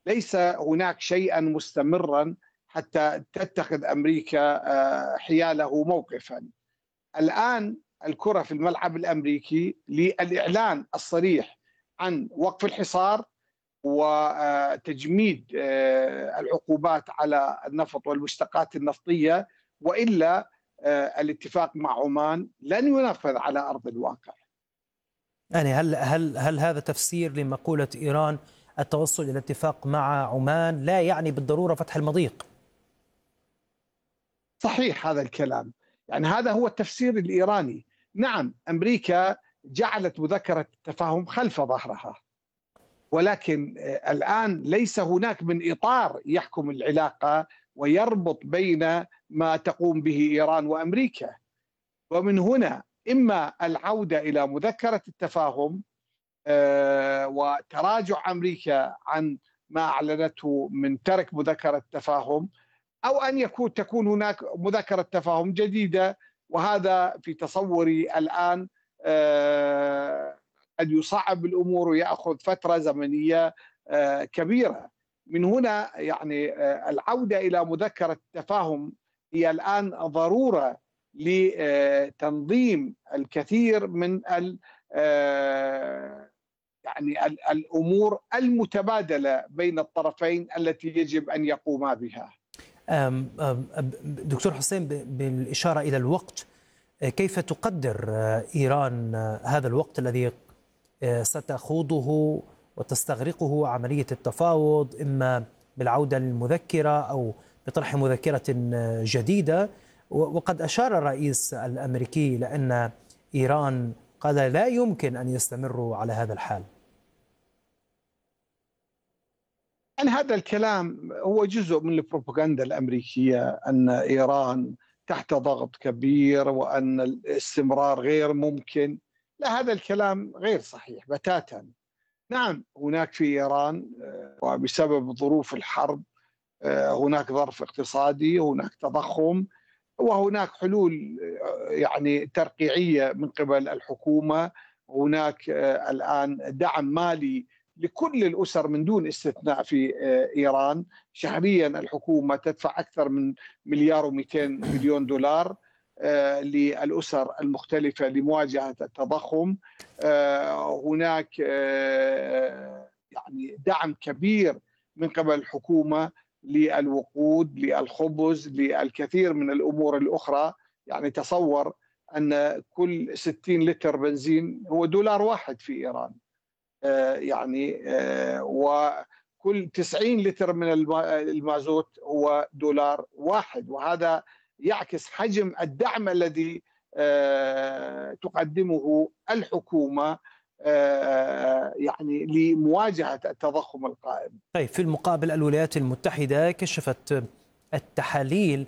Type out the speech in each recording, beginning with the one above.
ليس هناك شيئا مستمرا حتى تتخذ أمريكا حياله موقفا. الآن الكرة في الملعب الأمريكي للإعلان الصريح عن وقف الحصار وتجميد العقوبات على النفط والمشتقات النفطية، وإلا الاتفاق مع عمان لن ينفذ على أرض الواقع. يعني هل هذا تفسير لمقولة إيران التوصل إلى اتفاق مع عمان لا يعني بالضرورة فتح المضيق؟ صحيح هذا الكلام، يعني هذا هو التفسير الإيراني. نعم، أمريكا جعلت مذكرة التفاهم خلف ظهرها، ولكن الآن ليس هناك من إطار يحكم العلاقة ويربط بين ما تقوم به إيران وأمريكا. ومن هنا إما العودة إلى مذكرة التفاهم وتراجع أمريكا عن ما أعلنته من ترك مذكرة التفاهم، أو أن تكون هناك مذكرة تفاهم جديدة، وهذا في تصوري الآن قد يصعب الأمور ويأخذ فترة زمنية كبيرة. من هنا يعني العودة إلى مذكرة التفاهم هي الآن ضرورة لتنظيم الكثير من يعني الأمور المتبادلة بين الطرفين التي يجب أن يقوما بها. دكتور حسين، بالإشارة إلى الوقت، كيف تقدر إيران هذا الوقت الذي ستخوضه وتستغرقه عملية التفاوض، إما بالعودة للمذكرة أو بطرح مذكرة جديدة؟ وقد أشار الرئيس الأمريكي لأن إيران قال لا يمكن أن يستمروا على هذا الحال. يعني هذا الكلام هو جزء من البروباغندا الأمريكية، أن إيران تحت ضغط كبير وأن الاستمرار غير ممكن. لا، هذا الكلام غير صحيح بتاتا. نعم، هناك في إيران وبسبب ظروف الحرب هناك ظرف اقتصادي، هناك تضخم، وهناك حلول يعني ترقيعية من قبل الحكومة. هناك الآن دعم مالي لكل الأسر من دون استثناء في إيران. شهريا الحكومة تدفع أكثر من $1,200,000,000 للأسر المختلفة لمواجهة التضخم. هناك يعني دعم كبير من قبل الحكومة للوقود، للخبز، للكثير من الأمور الأخرى. يعني تصور أن كل 60 لتر بنزين هو $1 في إيران، يعني وكل 90 لتر من المازوت هو $1، وهذا يعكس حجم الدعم الذي تقدمه الحكومة يعني لمواجهة التضخم القائم. طيب، في المقابل الولايات المتحدة كشفت التحاليل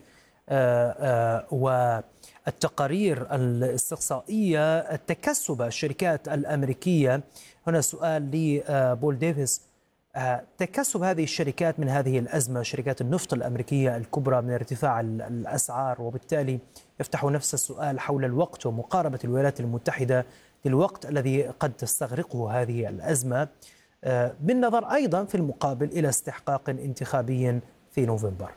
والتقارير الاستقصائية تكسب الشركات الأمريكية. هنا سؤال لبول ديفيس: تكسب هذه الشركات من هذه الأزمة، شركات النفط الأمريكية الكبرى، من ارتفاع الأسعار، وبالتالي يفتح نفس السؤال حول الوقت ومقاربة الولايات المتحدة للوقت الذي قد تستغرقه هذه الأزمة، بالنظر أيضا في المقابل إلى استحقاق انتخابي في نوفمبر.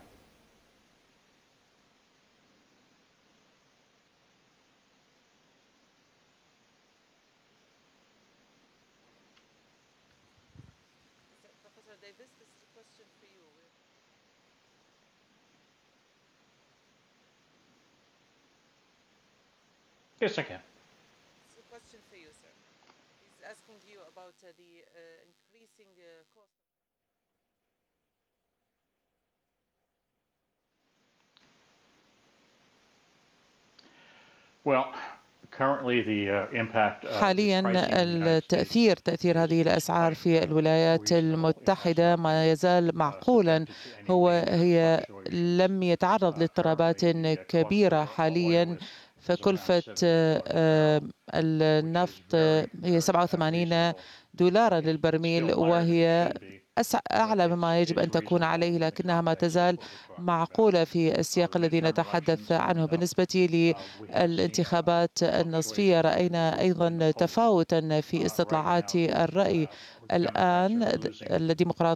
Yes, I can. It's a question for you, sir. He's asking you about the increasing cost. Well, currently the impact of حاليا تأثير هذه الأسعار في الولايات المتحدة ما يزال معقولا. هي لم يتعرض لاضطرابات كبيرة حاليا. فكلفة النفط هي $87 للبرميل، وهي أعلى مما يجب أن تكون عليه، لكنها ما تزال معقولة في السياق الذي نتحدث عنه. بالنسبة للانتخابات النصفية، رأينا أيضا تفاوتا في استطلاعات الرأي. الآن الديمقراطية